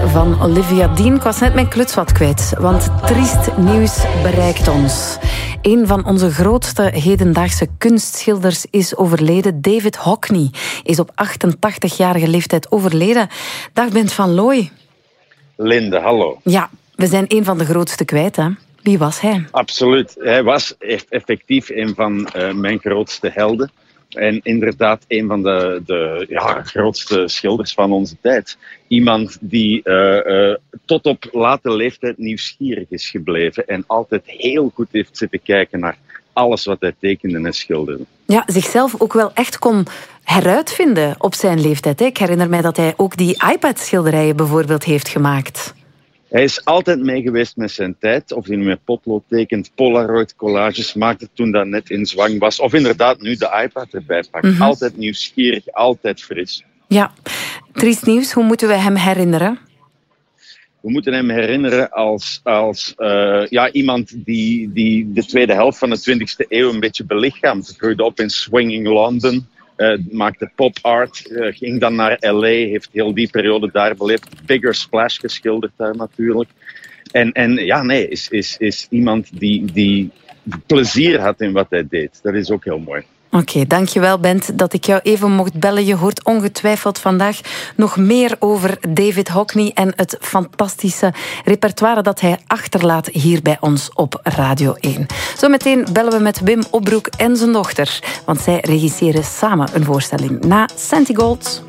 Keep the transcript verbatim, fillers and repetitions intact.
van Olivia Dean. Ik was net mijn kluts wat kwijt, want triest nieuws bereikt ons. Een van onze grootste hedendaagse kunstschilders is overleden. David Hockney is op achtentachtigjarige leeftijd overleden. Dag Bent van Looy. Linde, hallo. Ja, we zijn een van de grootste kwijt, hè? Wie was hij? Absoluut. Hij was effectief een van uh, mijn grootste helden. En inderdaad een van de, de ja, grootste schilders van onze tijd. Iemand die uh, uh, tot op late leeftijd nieuwsgierig is gebleven. En altijd heel goed heeft zitten kijken naar alles wat hij tekende en schilderde. Ja, zichzelf ook wel echt kon heruitvinden op zijn leeftijd. Ik herinner mij dat hij ook die iPad-schilderijen bijvoorbeeld heeft gemaakt. Hij is altijd mee geweest met zijn tijd. Of hij nu met potlood tekent, Polaroid collages maakte toen dat net in zwang was. Of inderdaad nu de iPad erbij pakt. Mm-hmm. Altijd nieuwsgierig, altijd fris. Ja, triest nieuws. Hoe moeten we hem herinneren? We moeten hem herinneren als, als uh, ja, iemand die, die de tweede helft van de twintigste eeuw een beetje belichaamt. Hij groeide op in swinging London. Uh, maakte pop art, uh, ging dan naar L A, heeft heel die periode daar beleefd. Bigger Splash geschilderd daar natuurlijk. En, en ja, nee, is, is, is iemand die, die plezier had in wat hij deed. Dat is ook heel mooi. Oké, okay, dankjewel Bent dat ik jou even mocht bellen. Je hoort ongetwijfeld vandaag nog meer over David Hockney en het fantastische repertoire dat hij achterlaat hier bij ons op Radio één. Zometeen bellen we met Wim Opbroek en zijn dochter, want zij regisseren samen een voorstelling na Santi Gold.